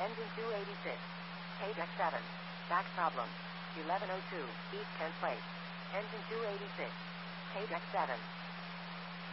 Engine 286. Page X7. Back problem. 1102, East 10th Place. Engine 286. Page X7.